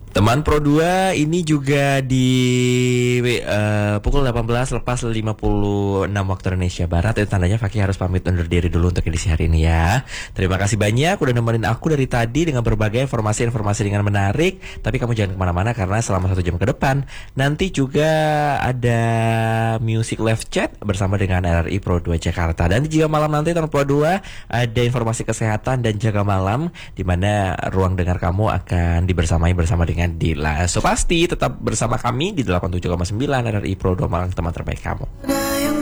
Teman Pro 2 ini juga di pukul 18 lepas 56 waktu Indonesia Barat. Itu tandanya Fakih harus pamit undur diri dulu untuk edisi hari ini ya. Terima kasih banyak udah nemenin aku dari tadi dengan berbagai informasi-informasi dengan menarik. Tapi kamu jangan kemana-mana karena selama 1 jam ke depan nanti juga ada Music Live Chat bersama dengan RRI Pro 2 Jakarta. Dan juga malam nanti Teman Pro 2 ada informasi kesehatan dan jaga malam, di mana ruang dengar kamu akan dibersamai bersama dengan Dila. So pasti tetap bersama kami di 87,9 RRI Pro 2 Malang, teman terbaik kamu.